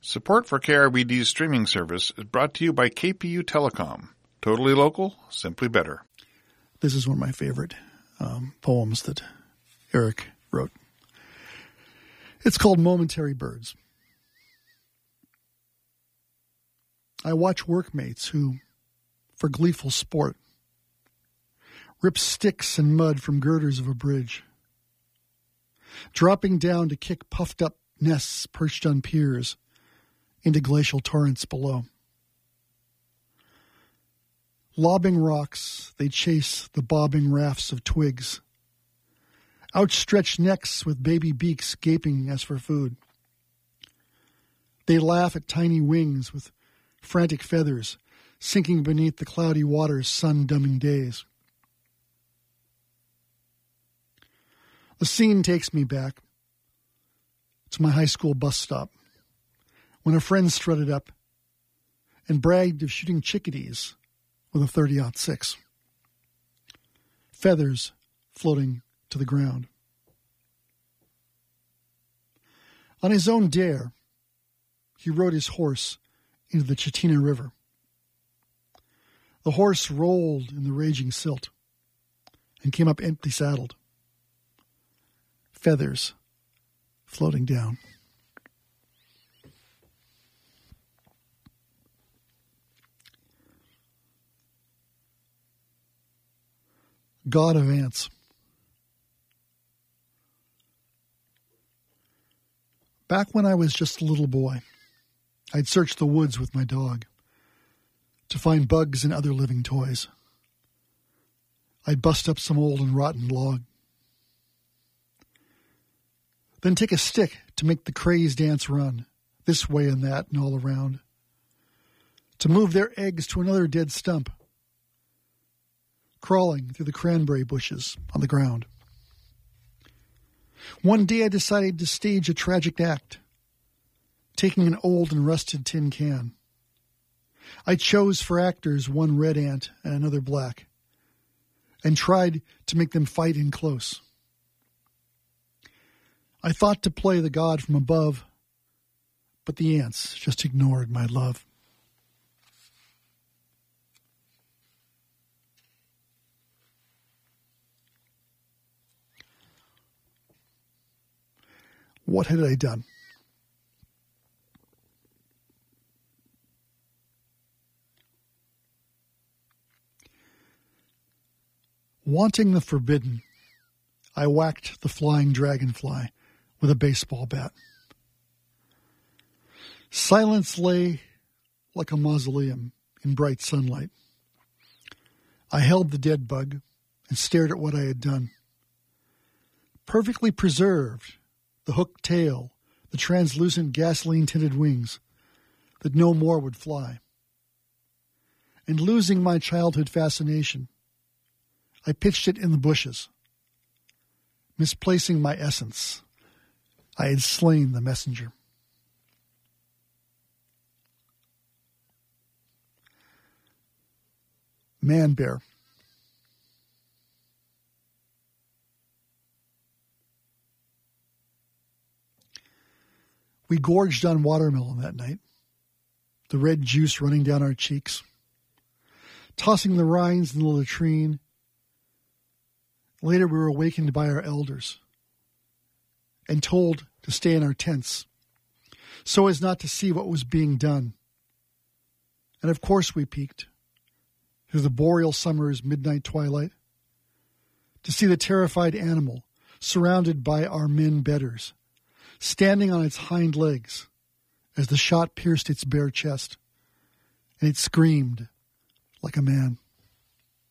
Support for KRBD's streaming service is brought to you by KPU Telecom. Totally local, simply better. This is one of my favorite poems that Eric wrote. It's called Momentary Birds. I watch workmates who, for gleeful sport, rip sticks and mud from girders of a bridge, dropping down to kick puffed-up nests perched on piers into glacial torrents below. Lobbing rocks, they chase the bobbing rafts of twigs, outstretched necks with baby beaks gaping as for food. They laugh at tiny wings with frantic feathers sinking beneath the cloudy water's sun-dumbing days. The scene takes me back to my high school bus stop when a friend strutted up and bragged of shooting chickadees with a .30-06. Feathers floating to the ground. On his own dare, he rode his horse into the Chitina River. The horse rolled in the raging silt and came up empty saddled. Feathers floating down. God of Ants. Back when I was just a little boy, I'd search the woods with my dog to find bugs and other living toys. I'd bust up some old and rotten log, then take a stick to make the crazed ants run, this way and that and all around, to move their eggs to another dead stump, crawling through the cranberry bushes on the ground. One day I decided to stage a tragic act, taking an old and rusted tin can. I chose for actors one red ant and another black, and tried to make them fight in close. I thought to play the god from above, but the ants just ignored my love. What had I done? Wanting the forbidden, I whacked the flying dragonfly with a baseball bat. Silence lay like a mausoleum in bright sunlight. I held the dead bug and stared at what I had done. Perfectly preserved, the hooked tail, the translucent gasoline-tinted wings, that no more would fly. And losing my childhood fascination, I pitched it in the bushes. Misplacing my essence, I had slain the messenger. Man bear. We gorged on watermelon that night, the red juice running down our cheeks, tossing the rinds in the latrine. Later we were awakened by our elders and told to stay in our tents so as not to see what was being done. And of course we peeked through the boreal summer's midnight twilight to see the terrified animal surrounded by our men bedders, standing on its hind legs as the shot pierced its bare chest, and it screamed like a man.